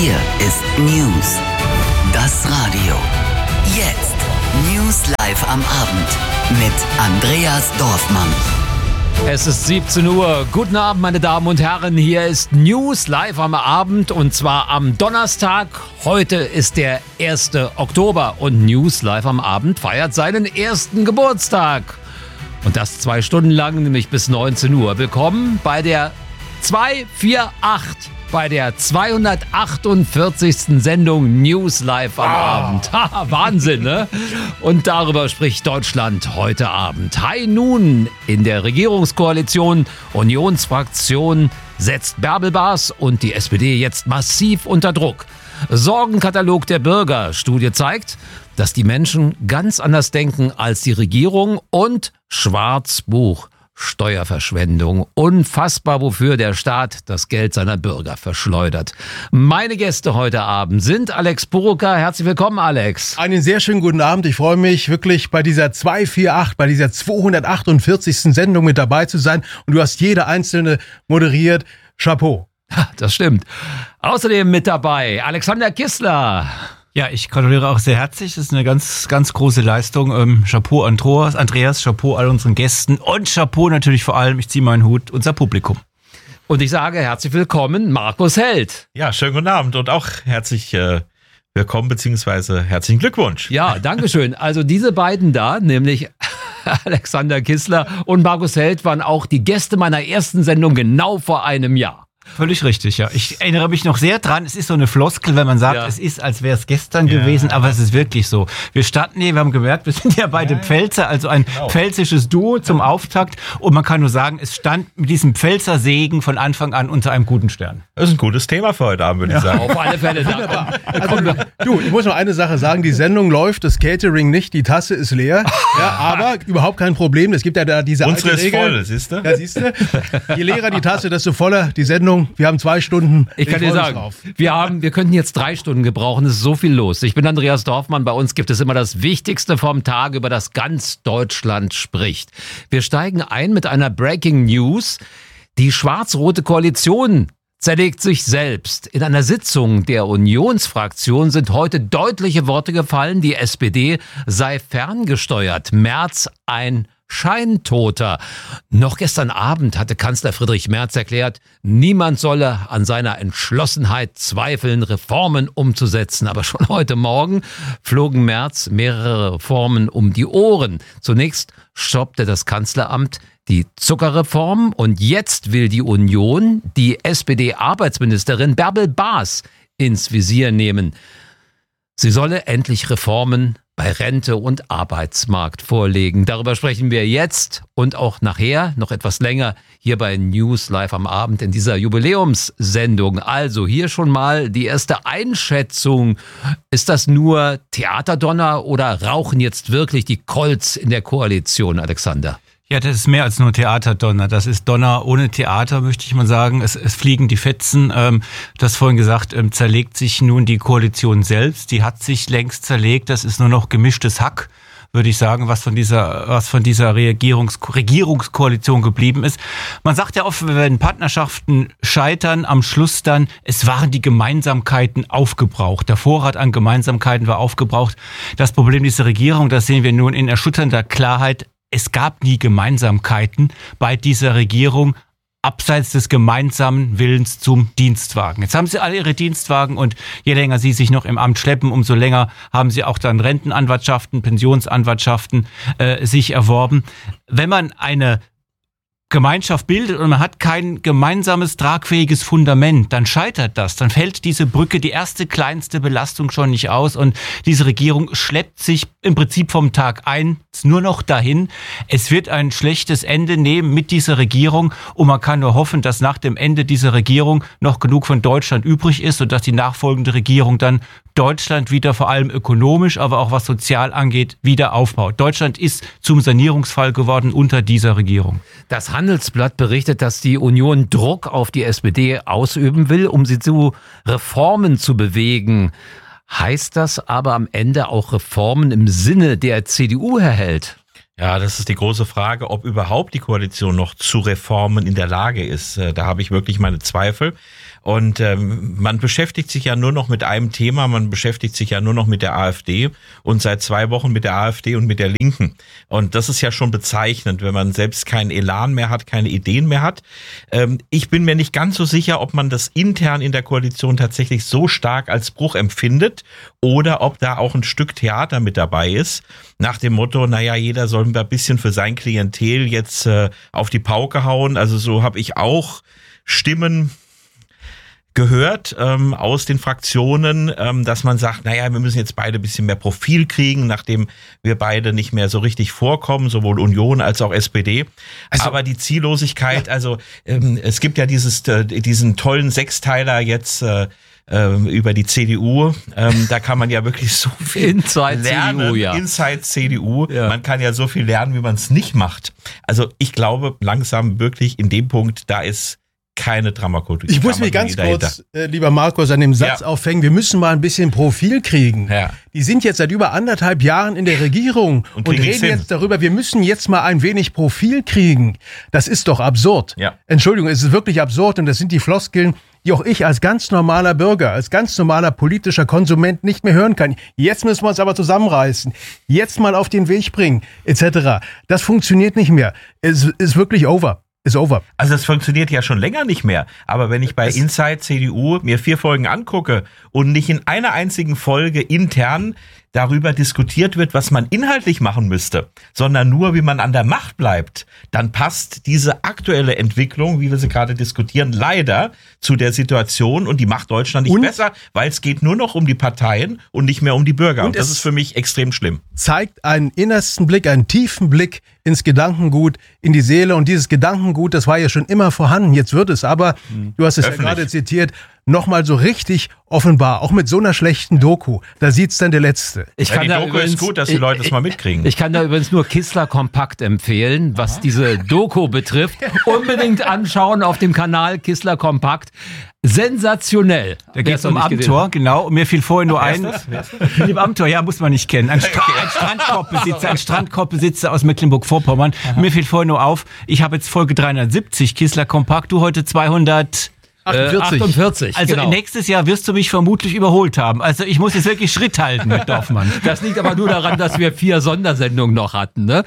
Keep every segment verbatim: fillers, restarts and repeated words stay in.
Hier ist News. Das Radio. Jetzt. News live am Abend mit Andreas Dorfmann. Es ist siebzehn Uhr. Guten Abend, meine Damen und Herren. Hier ist News live am Abend und zwar am Donnerstag. Heute ist der erste Oktober und News live am Abend feiert seinen ersten Geburtstag. Und das zwei Stunden lang, nämlich bis neunzehn Uhr. Willkommen bei der zweihundertachtzig, bei der zweihundertachtundvierzigsten Sendung News live am Abend. Haha, Wahnsinn, ne? Und darüber spricht Deutschland heute Abend. High Noon in der Regierungskoalition. Unionsfraktion setzt Bärbel Baas und die S P D jetzt massiv unter Druck. Sorgenkatalog der Bürger. Studie zeigt, dass die Menschen ganz anders denken als die Regierung. Und Schwarzbuch. Steuerverschwendung. Unfassbar, wofür der Staat das Geld seiner Bürger verschleudert. Meine Gäste heute Abend sind Alex Buruka. Herzlich willkommen, Alex. Einen sehr schönen guten Abend. Ich freue mich wirklich bei dieser zweihundertachtzig, bei dieser zweihundertachtundvierzigsten Sendung mit dabei zu sein. Und du hast jede einzelne moderiert. Chapeau. Das stimmt. Außerdem mit dabei Alexander Kissler. Ja, ich gratuliere auch sehr herzlich. Das ist eine ganz, ganz große Leistung. Ähm, Chapeau Andreas, Andreas, Chapeau all unseren Gästen und Chapeau natürlich vor allem, ich ziehe meinen Hut, unser Publikum. Und ich sage herzlich willkommen, Markus Held. Ja, schönen guten Abend und auch herzlich äh, willkommen bzw. herzlichen Glückwunsch. Ja, dankeschön. Also diese beiden da, nämlich Alexander Kissler und Markus Held, waren auch die Gäste meiner ersten Sendung genau vor einem Jahr. Völlig richtig, ja. Ich erinnere mich noch sehr dran, es ist so eine Floskel, wenn man sagt, ja. Es ist, als wäre es gestern ja. gewesen, aber es ist wirklich so. Wir standen hier, wir haben gemerkt, wir sind ja beide ja. Pfälzer, also ein genau. pfälzisches Duo zum Auftakt und man kann nur sagen, es stand mit diesem Pfälzer Segen von Anfang an unter einem guten Stern. Das ist ein gutes Thema für heute Abend, würde ja. ich sagen. Auf alle Fälle. Wunderbar. Also, du, ich muss noch eine Sache sagen, die Sendung läuft, das Catering nicht, die Tasse ist leer, ja, aber überhaupt kein Problem, es gibt ja da diese Unsere alte ist Regel. voll, siehst du? Ja, siehst du? Je leerer die Tasse, desto voller die Sendung. Wir haben zwei Stunden. Ich kann dir sagen, wir haben, wir könnten jetzt drei Stunden gebrauchen, es ist so viel los. Ich bin Andreas Dorfmann, bei uns gibt es immer das Wichtigste vom Tag, über das ganz Deutschland spricht. Wir steigen ein mit einer Breaking News. Die schwarz-rote Koalition zerlegt sich selbst. In einer Sitzung der Unionsfraktion sind heute deutliche Worte gefallen, die S P D sei ferngesteuert. Merz ein Scheintoter. Noch gestern Abend hatte Kanzler Friedrich Merz erklärt, niemand solle an seiner Entschlossenheit zweifeln, Reformen umzusetzen. Aber schon heute Morgen flogen Merz mehrere Reformen um die Ohren. Zunächst stoppte das Kanzleramt die Zuckerreform und jetzt will die Union die S P D-Arbeitsministerin Bärbel Baas ins Visier nehmen. Sie solle endlich Reformen bei Rente und Arbeitsmarkt vorlegen. Darüber sprechen wir jetzt und auch nachher noch etwas länger hier bei News live am Abend in dieser Jubiläumssendung. Also hier schon mal die erste Einschätzung. Ist das nur Theaterdonner oder rauchen jetzt wirklich die Colts in der Koalition, Alexander? Ja, das ist mehr als nur Theaterdonner. Das ist Donner ohne Theater, möchte ich mal sagen. Es, es fliegen die Fetzen. Ähm, das vorhin gesagt, ähm, zerlegt sich nun die Koalition selbst. Die hat sich längst zerlegt. Das ist nur noch gemischtes Hack, würde ich sagen, was von dieser, was von dieser Regierungs- Regierungskoalition geblieben ist. Man sagt ja oft, wenn Partnerschaften scheitern, am Schluss dann, es waren die Gemeinsamkeiten aufgebraucht. Der Vorrat an Gemeinsamkeiten war aufgebraucht. Das Problem dieser Regierung, das sehen wir nun in erschütternder Klarheit. Es gab nie Gemeinsamkeiten bei dieser Regierung abseits des gemeinsamen Willens zum Dienstwagen. Jetzt haben sie alle ihre Dienstwagen und je länger sie sich noch im Amt schleppen, umso länger haben sie auch dann Rentenanwartschaften, Pensionsanwartschaften äh, sich erworben. Wenn man eine Gemeinschaft bildet und man hat kein gemeinsames, tragfähiges Fundament, dann scheitert das. Dann fällt diese Brücke, die erste kleinste Belastung schon nicht aus und diese Regierung schleppt sich im Prinzip vom Tag eins nur noch dahin. Es wird ein schlechtes Ende nehmen mit dieser Regierung und man kann nur hoffen, dass nach dem Ende dieser Regierung noch genug von Deutschland übrig ist und dass die nachfolgende Regierung dann Deutschland wieder vor allem ökonomisch, aber auch was sozial angeht, wieder aufbaut. Deutschland ist zum Sanierungsfall geworden unter dieser Regierung. Das Handelsblatt berichtet, dass die Union Druck auf die S P D ausüben will, um sie zu Reformen zu bewegen. Heißt das aber am Ende auch Reformen im Sinne der C D U, Herr Held? Ja, das ist die große Frage, ob überhaupt die Koalition noch zu Reformen in der Lage ist. Da habe ich wirklich meine Zweifel. Und ähm, man beschäftigt sich ja nur noch mit einem Thema, man beschäftigt sich ja nur noch mit der AfD und seit zwei Wochen mit der AfD und mit der Linken. Und das ist ja schon bezeichnend, wenn man selbst keinen Elan mehr hat, keine Ideen mehr hat. Ähm, ich bin mir nicht ganz so sicher, ob man das intern in der Koalition tatsächlich so stark als Bruch empfindet oder ob da auch ein Stück Theater mit dabei ist. Nach dem Motto, naja, jeder soll ein bisschen für sein Klientel jetzt äh, auf die Pauke hauen. Also so habe ich auch Stimmen gehört ähm, aus den Fraktionen, ähm, dass man sagt, naja, wir müssen jetzt beide ein bisschen mehr Profil kriegen, nachdem wir beide nicht mehr so richtig vorkommen, sowohl Union als auch S P D. Also, aber die Ziellosigkeit, ja. also ähm, es gibt ja dieses äh, diesen tollen Sechsteiler jetzt äh, ähm, über die C D U, ähm, da kann man ja wirklich so viel Inside lernen. C D U, ja. Inside C D U, ja. Man kann ja so viel lernen, wie man es nicht macht. Also ich glaube langsam wirklich in dem Punkt, da ist keine Dramaturgie. Ich muss mich ganz kurz, äh, lieber Markus, an dem Satz ja. aufhängen, wir müssen mal ein bisschen Profil kriegen. Ja. Die sind jetzt seit über anderthalb Jahren in der Regierung und, und reden jetzt darüber, wir müssen jetzt mal ein wenig Profil kriegen. Das ist doch absurd. Ja. Entschuldigung, es ist wirklich absurd und das sind die Floskeln, die auch ich als ganz normaler Bürger, als ganz normaler politischer Konsument nicht mehr hören kann. Jetzt müssen wir uns aber zusammenreißen, jetzt mal auf den Weg bringen, et cetera. Das funktioniert nicht mehr. Es ist wirklich over. Ist over. Also das funktioniert ja schon länger nicht mehr. Aber wenn ich bei es Inside C D U mir vier Folgen angucke und nicht in einer einzigen Folge intern darüber diskutiert wird, was man inhaltlich machen müsste, sondern nur, wie man an der Macht bleibt, dann passt diese aktuelle Entwicklung, wie wir sie gerade diskutieren, leider zu der Situation und die macht Deutschland nicht und besser, weil es geht nur noch um die Parteien und nicht mehr um die Bürger. Und, und das ist für mich extrem schlimm. Zeigt einen innersten Blick, einen tiefen Blick ins Gedankengut, in die Seele. Und dieses Gedankengut, das war ja schon immer vorhanden. Jetzt wird es aber, mhm. du hast es Öffentlich. ja gerade zitiert, nochmal so richtig offenbar, auch mit so einer schlechten Doku. Da sieht's dann der Letzte. Ich kann ja, da die Doku übrigens, ist gut, dass die Leute es mal mitkriegen. Ich kann da übrigens nur Kissler Kompakt empfehlen, was Aha. diese Doku betrifft. Unbedingt anschauen auf dem Kanal Kissler Kompakt. Sensationell. Da geht es um Amthor, genau. Und mir fiel vorhin nur ein. Philipp Amthor, ja, muss man nicht kennen. Ein, Stra- ein Strandkorbbesitzer, ein Strandkorbbesitzer aus Mecklenburg-Vorpommern. Mir fiel vorhin nur auf, ich habe jetzt Folge dreihundertsiebzig, Kissler Kompakt, du heute zweihundert achtundvierzig. achtundvierzig. Also genau. nächstes Jahr wirst du mich vermutlich überholt haben. Also ich muss jetzt wirklich Schritt halten mit Dorfmann. Das liegt aber nur daran, dass wir vier Sondersendungen noch hatten. Ne?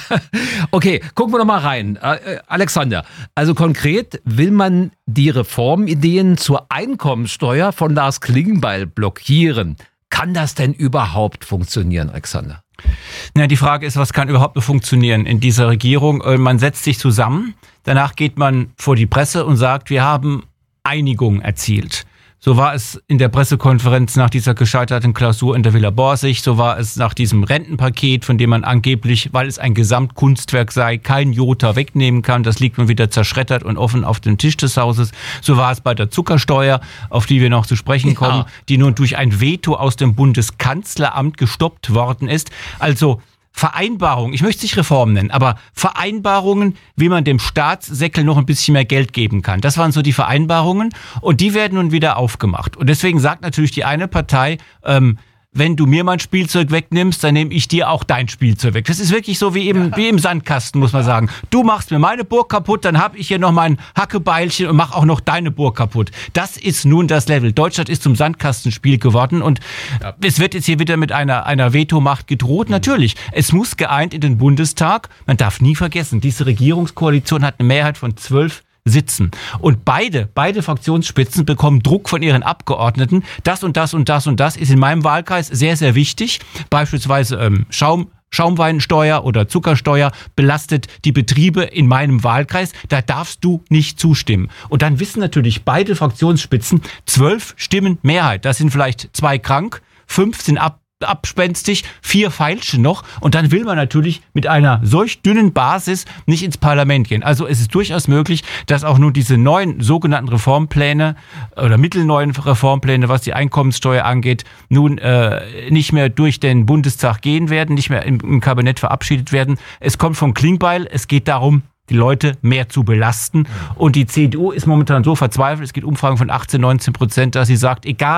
Okay, gucken wir noch mal rein. Äh, Alexander, also konkret will man die Reformideen zur Einkommensteuer von Lars Klingbeil blockieren. Kann das denn überhaupt funktionieren, Alexander? Na, die Frage ist, was kann überhaupt noch funktionieren in dieser Regierung? Man setzt sich zusammen, danach geht man vor die Presse und sagt, wir haben Einigung erzielt. So war es in der Pressekonferenz nach dieser gescheiterten Klausur in der Villa Borsig, so war es nach diesem Rentenpaket, von dem man angeblich, weil es ein Gesamtkunstwerk sei, kein Jota wegnehmen kann. Das liegt nun wieder zerschreddert und offen auf dem Tisch des Hauses. So war es bei der Zuckersteuer, auf die wir noch zu sprechen kommen, ja. die nun durch ein Veto aus dem Bundeskanzleramt gestoppt worden ist. Also Vereinbarungen, ich möchte es nicht Reformen nennen, aber Vereinbarungen, wie man dem Staatssäckel noch ein bisschen mehr Geld geben kann. Das waren so die Vereinbarungen und die werden nun wieder aufgemacht. Und deswegen sagt natürlich die eine Partei, ähm, wenn du mir mein Spielzeug wegnimmst, dann nehme ich dir auch dein Spielzeug weg. Das ist wirklich so wie im, ja. wie im Sandkasten, muss man sagen. Du machst mir meine Burg kaputt, dann habe ich hier noch mein Hackebeilchen und mach auch noch deine Burg kaputt. Das ist nun das Level. Deutschland ist zum Sandkastenspiel geworden und ja. es wird jetzt hier wieder mit einer, einer Vetomacht gedroht. Mhm. Natürlich, es muss geeint in den Bundestag. Man darf nie vergessen, diese Regierungskoalition hat eine Mehrheit von zwölf sitzen. Und beide, beide Fraktionsspitzen bekommen Druck von ihren Abgeordneten. Das und das und das und das ist in meinem Wahlkreis sehr, sehr wichtig. Beispielsweise ähm, Schaum, Schaumweinsteuer oder Zuckersteuer belastet die Betriebe in meinem Wahlkreis. Da darfst du nicht zustimmen. Und dann wissen natürlich beide Fraktionsspitzen, zwölf Stimmen Mehrheit. Das sind vielleicht zwei krank, fünf sind ab abspenstig, vier Feilschen noch und dann will man natürlich mit einer solch dünnen Basis nicht ins Parlament gehen. Also es ist durchaus möglich, dass auch nun diese neuen sogenannten Reformpläne oder mittelneuen Reformpläne, was die Einkommenssteuer angeht, nun äh, nicht mehr durch den Bundestag gehen werden, nicht mehr im, im Kabinett verabschiedet werden. Es kommt von Klingbeil, es geht darum, die Leute mehr zu belasten und die C D U ist momentan so verzweifelt, es gibt Umfragen von achtzehn, neunzehn Prozent, dass sie sagt, egal,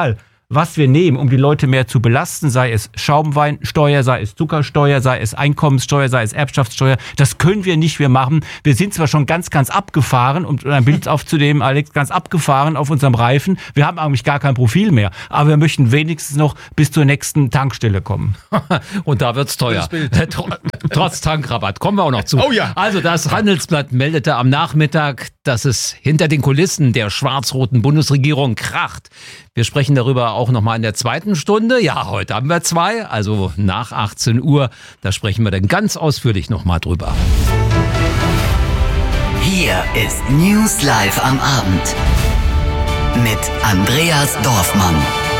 was wir nehmen, um die Leute mehr zu belasten, sei es Schaumweinsteuer, sei es Zuckersteuer, sei es Einkommenssteuer, sei es Erbschaftssteuer, das können wir nicht mehr machen. Wir sind zwar schon ganz, ganz abgefahren, um ein Bild aufzunehmen, Alex, ganz abgefahren auf unserem Reifen. Wir haben eigentlich gar kein Profil mehr, aber wir möchten wenigstens noch bis zur nächsten Tankstelle kommen. Und da wird's teuer. Trotz Tankrabatt. Kommen wir auch noch zu. Oh ja. Also das Handelsblatt meldete am Nachmittag, dass es hinter den Kulissen der schwarz-roten Bundesregierung kracht. Wir sprechen darüber auch nochmal in der zweiten Stunde. Ja, heute haben wir zwei, also nach achtzehn Uhr. Da sprechen wir dann ganz ausführlich nochmal drüber. Hier ist News Live am Abend mit Andreas Dorfmann.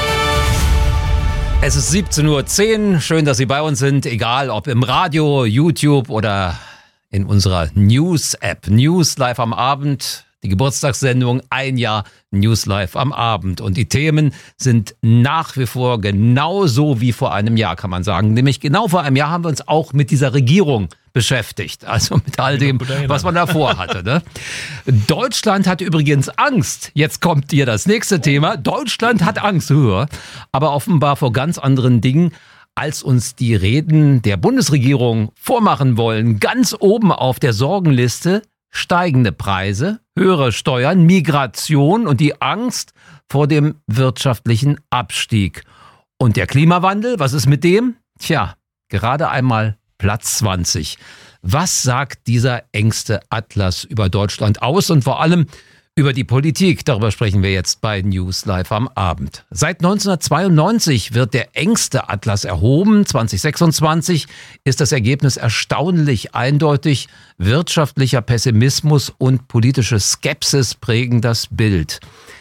Es ist siebzehn Uhr zehn. Schön, dass Sie bei uns sind. Egal, ob im Radio, YouTube oder in unserer News-App. News Live am Abend. Die Geburtstagssendung, ein Jahr News Live am Abend. Und die Themen sind nach wie vor genauso wie vor einem Jahr, kann man sagen. Nämlich genau vor einem Jahr haben wir uns auch mit dieser Regierung beschäftigt. Also mit all dem, was man davor hatte. Ne? Deutschland hat übrigens Angst. Jetzt kommt hier das nächste Thema. Deutschland hat Angst. Aber offenbar vor ganz anderen Dingen, als uns die Reden der Bundesregierung vormachen wollen. Ganz oben auf der Sorgenliste steigende Preise, höhere Steuern, Migration und die Angst vor dem wirtschaftlichen Abstieg. Und der Klimawandel, was ist mit dem? Tja, gerade einmal Platz zwanzig. Was sagt dieser engste Atlas über Deutschland aus und vor allem über die Politik? Darüber sprechen wir jetzt bei News Live am Abend. Seit neunzehnhundertzweiundneunzig wird der engste Atlas erhoben. zwanzig sechsundzwanzig ist das Ergebnis erstaunlich eindeutig. Wirtschaftlicher Pessimismus und politische Skepsis prägen das Bild.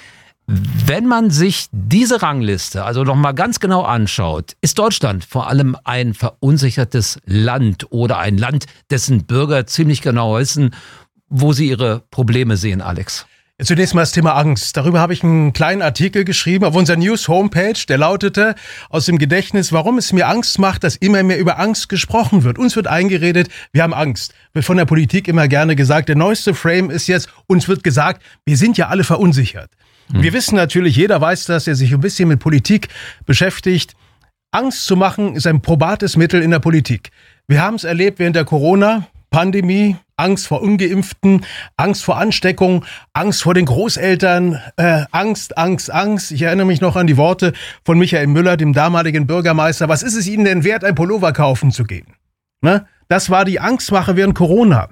Wenn man sich diese Rangliste also noch mal ganz genau anschaut, ist Deutschland vor allem ein verunsichertes Land oder ein Land, dessen Bürger ziemlich genau wissen, wo sie ihre Probleme sehen, Alex. Zunächst mal das Thema Angst. Darüber habe ich einen kleinen Artikel geschrieben auf unserer News-Homepage. Der lautete aus dem Gedächtnis, warum es mir Angst macht, dass immer mehr über Angst gesprochen wird. Uns wird eingeredet, wir haben Angst. Wird von der Politik immer gerne gesagt. Der neueste Frame ist jetzt, uns wird gesagt, wir sind ja alle verunsichert. Hm. Wir wissen natürlich, jeder weiß das, der sich ein bisschen mit Politik beschäftigt. Angst zu machen ist ein probates Mittel in der Politik. Wir haben es erlebt während der Corona-Pandemie. Angst vor Ungeimpften, Angst vor Ansteckung, Angst vor den Großeltern, äh, Angst, Angst, Angst. Ich erinnere mich noch an die Worte von Michael Müller, dem damaligen Bürgermeister. Was ist es Ihnen denn wert, ein Pullover kaufen zu gehen? Ne? Das war die Angstmache während Corona.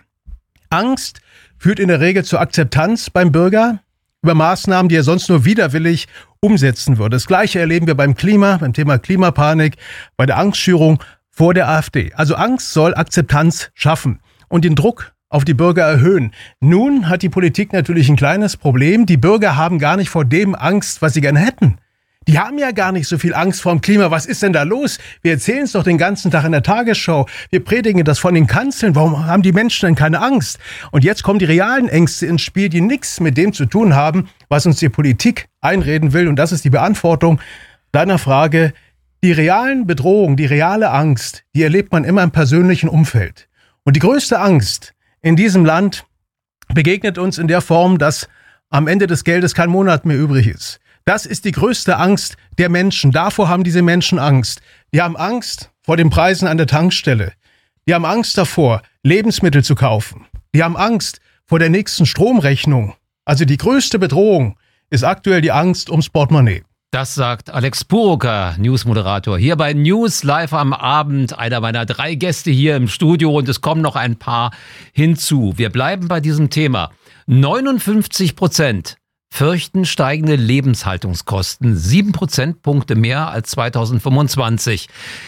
Angst führt in der Regel zur Akzeptanz beim Bürger über Maßnahmen, die er sonst nur widerwillig umsetzen würde. Das Gleiche erleben wir beim Klima, beim Thema Klimapanik, bei der Angstschürung vor der AfD. Also Angst soll Akzeptanz schaffen und den Druck auf die Bürger erhöhen. Nun hat die Politik natürlich ein kleines Problem. Die Bürger haben gar nicht vor dem Angst, was sie gerne hätten. Die haben ja gar nicht so viel Angst vor dem Klima. Was ist denn da los? Wir erzählen es doch den ganzen Tag in der Tagesschau. Wir predigen das von den Kanzeln. Warum haben die Menschen denn keine Angst? Und jetzt kommen die realen Ängste ins Spiel, die nichts mit dem zu tun haben, was uns die Politik einreden will. Und das ist die Beantwortung deiner Frage. Die realen Bedrohungen, die reale Angst, die erlebt man immer im persönlichen Umfeld. Und die größte Angst in diesem Land begegnet uns in der Form, dass am Ende des Geldes kein Monat mehr übrig ist. Das ist die größte Angst der Menschen. Davor haben diese Menschen Angst. Die haben Angst vor den Preisen an der Tankstelle. Die haben Angst davor, Lebensmittel zu kaufen. Die haben Angst vor der nächsten Stromrechnung. Also die größte Bedrohung ist aktuell die Angst ums Portemonnaie. Das sagt Alex Puroka, Newsmoderator, hier bei News Live am Abend. Einer meiner drei Gäste hier im Studio und es kommen noch ein paar hinzu. Wir bleiben bei diesem Thema. neunundfünfzig Prozent fürchten steigende Lebenshaltungskosten, sieben Prozentpunkte mehr als zweitausendfünfundzwanzig.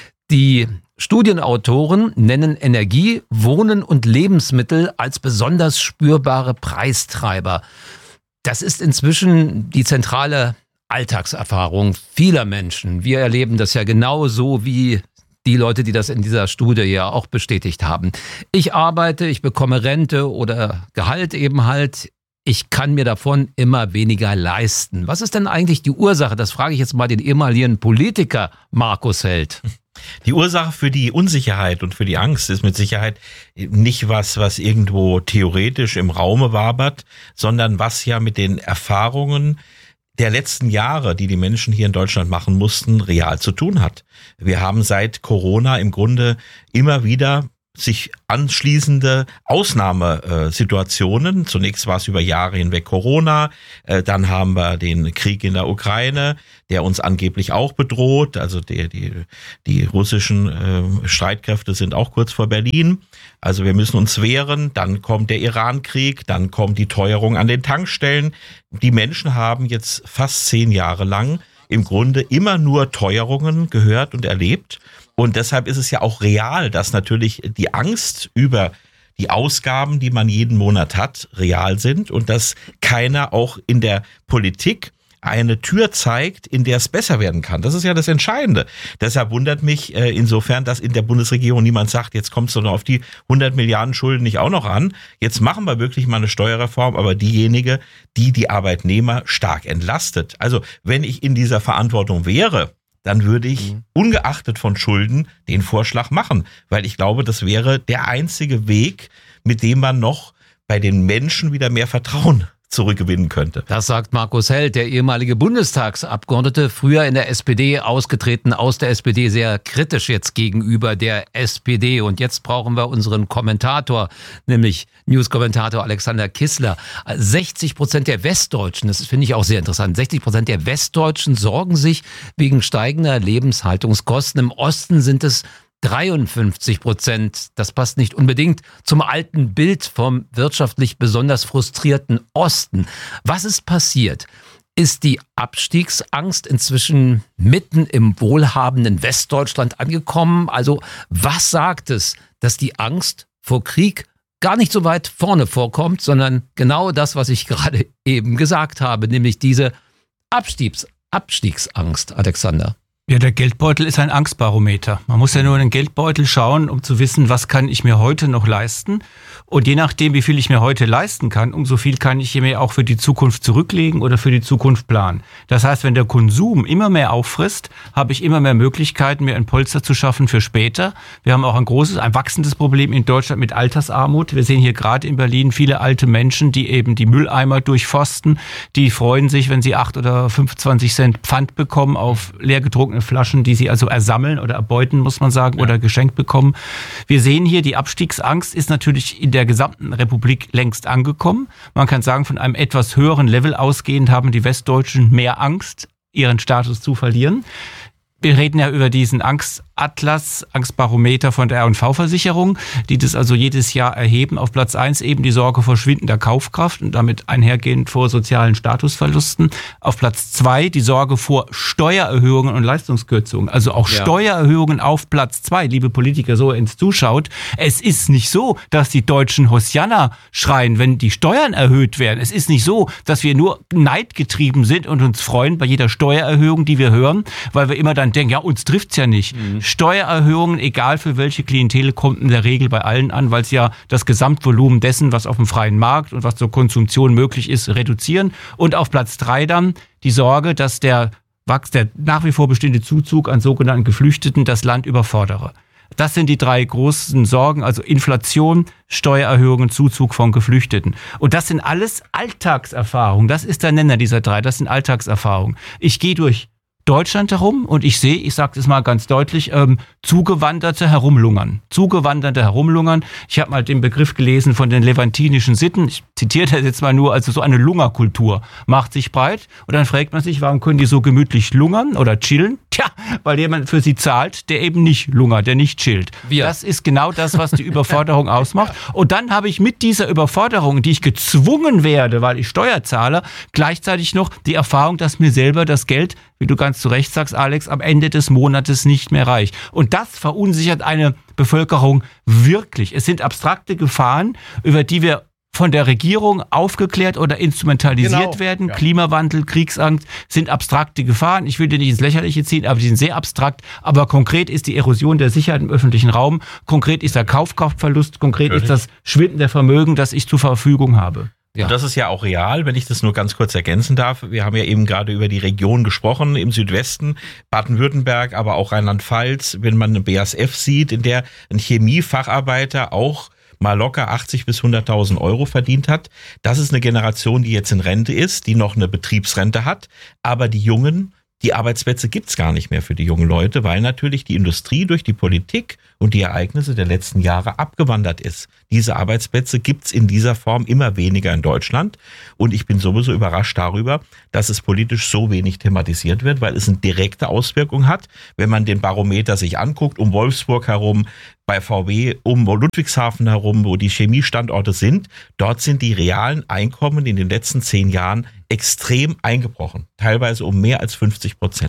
Die Studienautoren nennen Energie, Wohnen und Lebensmittel als besonders spürbare Preistreiber. Das ist inzwischen die zentrale Alltagserfahrung vieler Menschen. Wir erleben das ja genauso wie die Leute, die das in dieser Studie ja auch bestätigt haben. Ich arbeite, ich bekomme Rente oder Gehalt eben halt. Ich kann mir davon immer weniger leisten. Was ist denn eigentlich die Ursache? Das frage ich jetzt mal den ehemaligen Politiker Markus Held. Die Ursache für die Unsicherheit und für die Angst ist mit Sicherheit nicht was, was irgendwo theoretisch im Raume wabert, sondern was ja mit den Erfahrungen der letzten Jahre, die die Menschen hier in Deutschland machen mussten, real zu tun hat. Wir haben seit Corona im Grunde immer wieder sich anschließende Ausnahmesituationen. Zunächst war es über Jahre hinweg Corona, dann haben wir den Krieg in der Ukraine, der uns angeblich auch bedroht. Also die, die, die russischen äh, Streitkräfte sind auch kurz vor Berlin. Also wir müssen uns wehren. Dann kommt der Iran-Krieg, dann kommt die Teuerung an den Tankstellen. Die Menschen haben jetzt fast zehn Jahre lang im Grunde immer nur Teuerungen gehört und erlebt. Und deshalb ist es ja auch real, dass natürlich die Angst über die Ausgaben, die man jeden Monat hat, real sind und dass keiner auch in der Politik eine Tür zeigt, in der es besser werden kann. Das ist ja das Entscheidende. Deshalb wundert mich äh, insofern, dass in der Bundesregierung niemand sagt, jetzt kommt es doch noch auf die hundert Milliarden Schulden nicht auch noch an. Jetzt machen wir wirklich mal eine Steuerreform, aber diejenige, die die Arbeitnehmer stark entlastet. Also wenn ich in dieser Verantwortung wäre, dann würde ich mhm. ungeachtet von Schulden den Vorschlag machen, weil ich glaube, das wäre der einzige Weg, mit dem man noch bei den Menschen wieder mehr Vertrauen zurückgewinnen könnte. Das sagt Markus Held, der ehemalige Bundestagsabgeordnete, früher in der S P D, ausgetreten aus der S P D, sehr kritisch jetzt gegenüber der S P D. Und jetzt brauchen wir unseren Kommentator, nämlich News-Kommentator Alexander Kissler. sechzig Prozent der Westdeutschen, das finde ich auch sehr interessant, sechzig Prozent der Westdeutschen sorgen sich wegen steigender Lebenshaltungskosten. Im Osten sind es dreiundfünfzig Prozent. Das passt nicht unbedingt zum alten Bild vom wirtschaftlich besonders frustrierten Osten. Was ist passiert? Ist die Abstiegsangst inzwischen mitten im wohlhabenden Westdeutschland angekommen? Also was sagt es, dass die Angst vor Krieg gar nicht so weit vorne vorkommt, sondern genau das, was ich gerade eben gesagt habe, nämlich diese Abstiegs- Abstiegsangst, Alexander? Ja, der Geldbeutel ist ein Angstbarometer. Man muss ja nur in den Geldbeutel schauen, um zu wissen, was kann ich mir heute noch leisten. Und je nachdem, wie viel ich mir heute leisten kann, umso viel kann ich mir auch für die Zukunft zurücklegen oder für die Zukunft planen. Das heißt, wenn der Konsum immer mehr auffrisst, habe ich immer mehr Möglichkeiten, mir ein Polster zu schaffen für später. Wir haben auch ein großes, ein wachsendes Problem in Deutschland mit Altersarmut. Wir sehen hier gerade in Berlin viele alte Menschen, die eben die Mülleimer durchforsten. Die freuen sich, wenn sie acht oder fünfundzwanzig Cent Pfand bekommen auf leergetrunkene Flaschen, die sie also ersammeln oder erbeuten, muss man sagen, ja. oder geschenkt bekommen. Wir sehen hier, die Abstiegsangst ist natürlich in der gesamten Republik längst angekommen. Man kann sagen, von einem etwas höheren Level ausgehend haben die Westdeutschen mehr Angst, ihren Status zu verlieren. Wir reden ja über diesen Angstatlas, Angstbarometer von der R und V-Versicherung, die das also jedes Jahr erheben. Auf Platz eins eben die Sorge vor schwindender Kaufkraft und damit einhergehend vor sozialen Statusverlusten. Auf Platz zwei die Sorge vor Steuererhöhungen und Leistungskürzungen. Also auch ja. Steuererhöhungen auf Platz zwei, liebe Politiker, so ins Zuschaut. Es ist nicht so, dass die Deutschen Hosianna schreien, wenn die Steuern erhöht werden. Es ist nicht so, dass wir nur neidgetrieben sind und uns freuen bei jeder Steuererhöhung, die wir hören, weil wir immer dann denken, ja, uns trifft's ja nicht. Mhm. Steuererhöhungen, egal für welche Klientel, kommt in der Regel bei allen an, weil es ja das Gesamtvolumen dessen, was auf dem freien Markt und was zur Konsumption möglich ist, reduzieren. Und auf Platz drei dann die Sorge, dass der, der nach wie vor bestehende Zuzug an sogenannten Geflüchteten das Land überfordere. Das sind die drei großen Sorgen, also Inflation, Steuererhöhungen, Zuzug von Geflüchteten. Und das sind alles Alltagserfahrungen. Das ist der Nenner dieser drei. Das sind Alltagserfahrungen. Ich gehe durch Deutschland herum und ich sehe, ich sage das mal ganz deutlich, ähm, Zugewanderte herumlungern. Zugewanderte herumlungern. Ich habe mal den Begriff gelesen von den levantinischen Sitten. Ich zitiere das jetzt mal nur, also so eine Lungerkultur macht sich breit. Und dann fragt man sich, warum können die so gemütlich lungern oder chillen? Tja, weil jemand für sie zahlt, der eben nicht lungert, der nicht chillt. Wir. Das ist genau das, was die Überforderung ausmacht. Und dann habe ich mit dieser Überforderung, die ich gezwungen werde, weil ich Steuer zahle, gleichzeitig noch die Erfahrung, dass mir selber das Geld, wie du ganz zu Recht sagst, Alex, am Ende des Monates nicht mehr reicht. Und das verunsichert eine Bevölkerung wirklich. Es sind abstrakte Gefahren, über die wir von der Regierung aufgeklärt oder instrumentalisiert genau. werden. Ja. Klimawandel, Kriegsangst sind abstrakte Gefahren. Ich will die nicht ins Lächerliche ziehen, aber die sind sehr abstrakt. Aber konkret ist die Erosion der Sicherheit im öffentlichen Raum. Konkret ist der Kaufkraftverlust. Konkret Richtig. ist das Schwinden der Vermögen, das ich zur Verfügung habe. Ja. Und das ist ja auch real, wenn ich das nur ganz kurz ergänzen darf. Wir haben ja eben gerade über die Region gesprochen, im Südwesten, Baden-Württemberg, aber auch Rheinland-Pfalz. Wenn man eine B A S F sieht, in der ein Chemiefacharbeiter auch mal locker achtzig bis hunderttausend Euro verdient hat. Das ist eine Generation, die jetzt in Rente ist, die noch eine Betriebsrente hat, aber die Jungen, die Arbeitsplätze gibt's gar nicht mehr für die jungen Leute, weil natürlich die Industrie durch die Politik und die Ereignisse der letzten Jahre abgewandert ist. Diese Arbeitsplätze gibt's in dieser Form immer weniger in Deutschland. Und ich bin sowieso überrascht darüber, dass es politisch so wenig thematisiert wird, weil es eine direkte Auswirkung hat. Wenn man den Barometer sich anguckt, um Wolfsburg herum, bei V W, um Ludwigshafen herum, wo die Chemiestandorte sind, dort sind die realen Einkommen in den letzten zehn Jahren extrem eingebrochen. Teilweise um mehr als fünfzig Prozent.